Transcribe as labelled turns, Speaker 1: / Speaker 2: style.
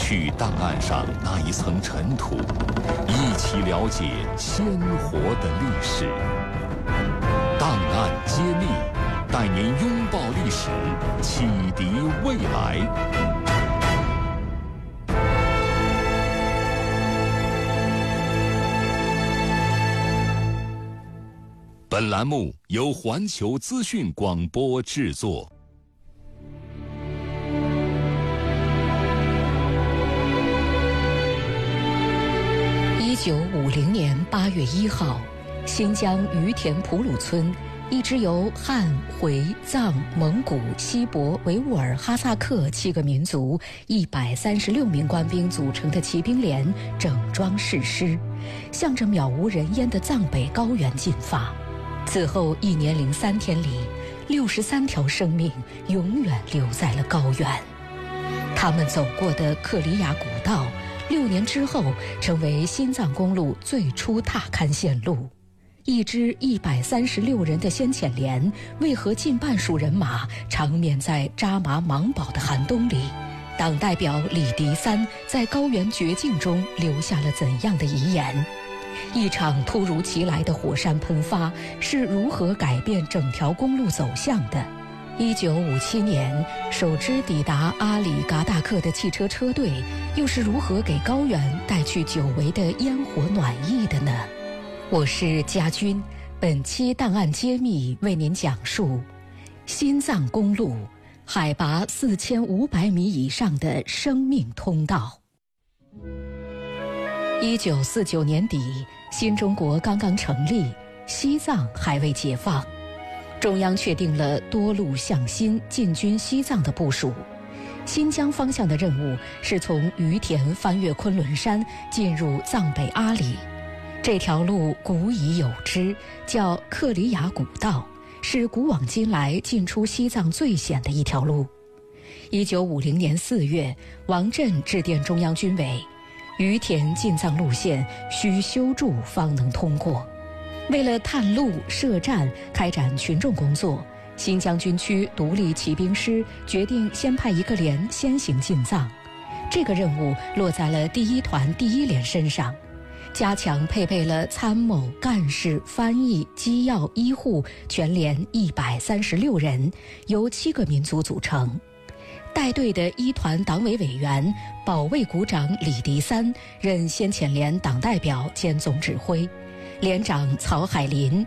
Speaker 1: 去档案上那一层尘土，一起了解鲜活的历史。档案揭秘，带您拥抱历史，启迪未来。本栏目由环球资讯广播制作。
Speaker 2: 1950年8月1号，新疆于田普鲁村，一支由汉、回、藏、蒙古、锡伯、维吾尔、哈萨克7个民族136名官兵组成的骑兵连整装誓师，向着渺无人烟的藏北高原进发。此后1年零3天里，63条生命永远留在了高原。他们走过的克里雅古道，6年之后成为新藏公路最初踏勘线路。一支136人的先遣连，为何近半数人马长眠在扎马芒堡的寒冬里？党代表李迪三在高原绝境中留下了怎样的遗言？一场突如其来的火山喷发是如何改变整条公路走向的？1957年，首支抵达阿里嘎达克的汽车车队，又是如何给高原带去久违的烟火暖意的呢？我是佳君，本期档案揭秘为您讲述新藏公路海拔4500米以上的生命通道。1949年底，新中国刚刚成立，西藏还未解放。中央确定了多路向新进军西藏的部署。新疆方向的任务是从于田翻越昆仑山，进入藏北阿里。这条路古已有之，叫克里雅古道，是古往今来进出西藏最险的一条路。1950年4月，王震致电中央军委，于田进藏路线需修筑方能通过。为了探路设站开展群众工作，新疆军区独立骑兵师决定先派一个连先行进藏。这个任务落在了第1团第1连身上，加强配备了参谋、干事、翻译、机要、医护全连136人，由7个民族组成。带队的1团党委委员、保卫股长李迪三任先遣连党代表兼总指挥，连长曹海林